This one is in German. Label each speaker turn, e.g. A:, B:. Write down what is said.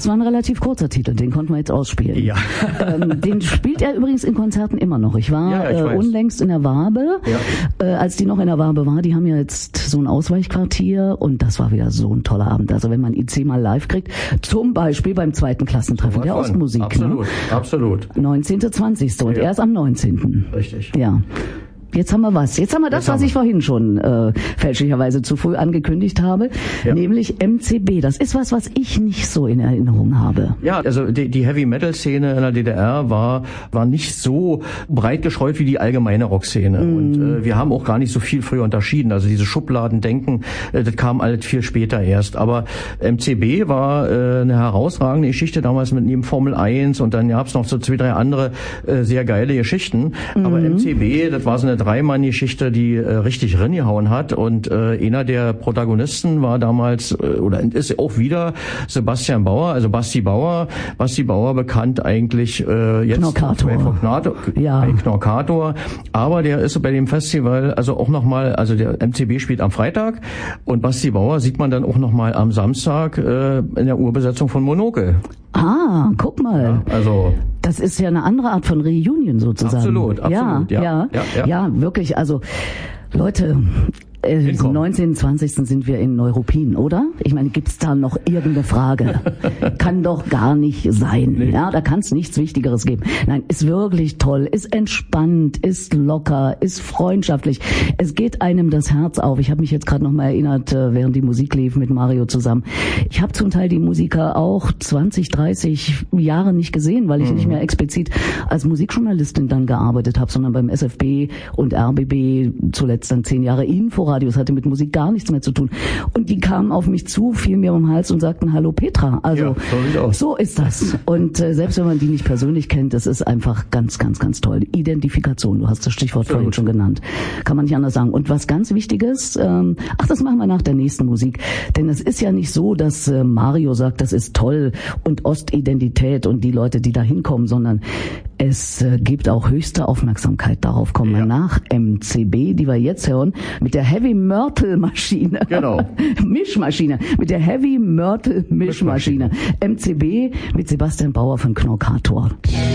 A: Das war ein relativ kurzer Titel, den konnten wir jetzt ausspielen.
B: Ja.
A: Den spielt er übrigens in Konzerten immer noch. Ich war unlängst in der Wabe, als die noch in der Wabe war. Die haben ja jetzt so ein Ausweichquartier und das war wieder so ein toller Abend. Also wenn man IC mal live kriegt, zum Beispiel beim 2. Klassentreffen der Ostmusik.
B: Absolut, absolut.
A: 19. 20. und erst am 19.
B: Richtig.
A: Ja. Jetzt haben wir was. Jetzt haben wir das, was ich vorhin schon fälschlicherweise zu früh angekündigt habe, nämlich MCB. Das ist was ich nicht so in Erinnerung habe.
B: Ja, also die Heavy-Metal-Szene in der DDR war nicht so breit gestreut wie die allgemeine Rockszene. Und wir haben auch gar nicht so viel früher unterschieden. Also diese Schubladendenken, das kam alles viel später erst. Aber MCB war eine herausragende Geschichte, damals mit neben Formel 1 und dann gab's noch so 2, 3 andere sehr geile Geschichten. Aber MCB, das war so eine Dreimann-Geschichte, die richtig reingehauen hat und einer der Protagonisten war damals oder ist auch wieder Sebastian Bauer, also Basti Bauer. Basti Bauer bekannt eigentlich jetzt bei Knorkator, aber der ist bei dem Festival also auch nochmal, also der MCB spielt am Freitag und Basti Bauer sieht man dann auch nochmal am Samstag in der Urbesetzung von Monokel.
A: Ah, guck mal.
B: Ja, also
A: das ist ja eine andere Art von Reunion sozusagen.
B: Absolut.
A: Ja, wirklich. Also Leute, am 19. 20. sind wir in Neuruppin, oder? Ich meine, gibt's da noch irgendeine Frage? Kann doch gar nicht sein. Nee. Ja, da kann es nichts Wichtigeres geben. Nein, ist wirklich toll, ist entspannt, ist locker, ist freundschaftlich. Es geht einem das Herz auf. Ich habe mich jetzt gerade noch mal erinnert, während die Musik lief mit Mario zusammen. Ich habe zum Teil die Musiker auch 20, 30 Jahre nicht gesehen, weil ich nicht mehr explizit als Musikjournalistin dann gearbeitet habe, sondern beim SFB und RBB, zuletzt dann 10 Jahre Inforadio. Das hatte mit Musik gar nichts mehr zu tun. Und die kamen auf mich zu, fielen mir um den Hals und sagten, hallo Petra. Also so ist das. Und selbst wenn man die nicht persönlich kennt, das ist einfach ganz, ganz, ganz toll. Identifikation, du hast das Stichwort vorhin schon genannt. Kann man nicht anders sagen. Und was ganz Wichtiges, das machen wir nach der nächsten Musik. Denn es ist ja nicht so, dass Mario sagt, das ist toll und Ostidentität und die Leute, die da hinkommen, sondern es gibt auch höchste Aufmerksamkeit. Darauf kommen wir nach MCB, die wir jetzt hören, mit der Heavy Myrtle Maschine.
B: Genau.
A: Mischmaschine. Mit der Heavy Myrtle Mischmaschine. MCB mit Sebastian Bauer von Knorkator.